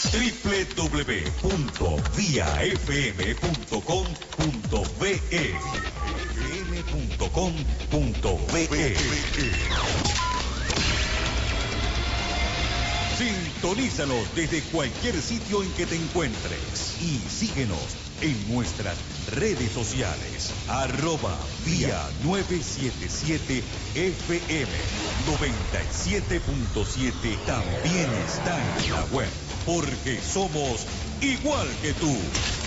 www.viafm.com.be fm.com.be. Sintonízanos desde cualquier sitio en que te encuentres y síguenos en nuestras redes sociales. @vía 977 FM 97.7 también está en la web, porque somos igual que tú.